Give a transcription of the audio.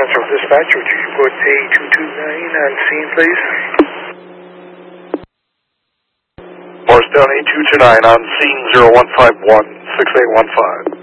Central Dispatch, would you report A229 on scene, please? Morristown A229 on scene 0151-6815.